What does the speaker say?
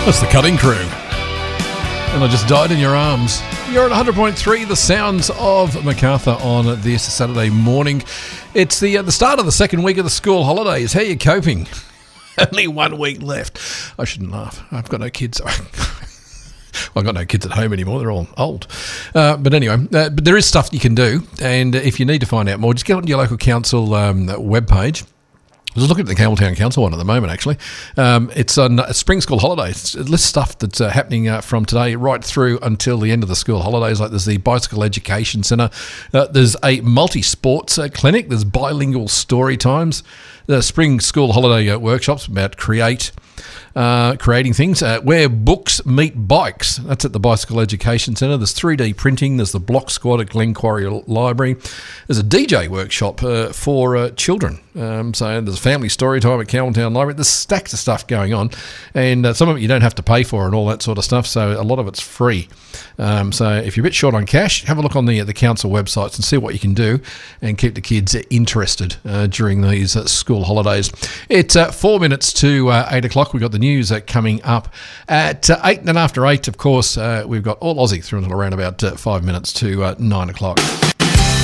That's the Cutting Crew. And I Just Died in Your Arms. You're at 100.3, the sounds of Macarthur on this Saturday morning. It's the start of the second week of the school holidays. How are you coping? Only 1 week left. I shouldn't laugh. I've got no kids. Well, I've got no kids at home anymore. They're all old. But anyway, but there is stuff you can do. And if you need to find out more, just get on your local council webpage. I was looking at the Campbelltown Council one at the moment, actually. It's on Spring School Holidays. It lists stuff that's happening from today right through until the end of the school holidays. Like there's the Bicycle Education Centre. There's a multi-sports clinic. There's bilingual story times. The Spring School Holiday workshops about creating things. Where books meet bikes. That's at the Bicycle Education Centre. There's 3D printing. There's the Block Squad at Glen Quarry Library. There's a DJ workshop for children. So there's family story time at Campbelltown Library. There's stacks of stuff going on, and some of it you don't have to pay for and all that sort of stuff. So a lot of it's free. So if you're a bit short on cash, have a look on the council websites and see what you can do, and keep the kids interested during these school holidays. It's 4 minutes to 8 o'clock. We've got the news coming up at 8, and then after 8, of course, we've got All Aussie through until around about 5 minutes to 9 o'clock.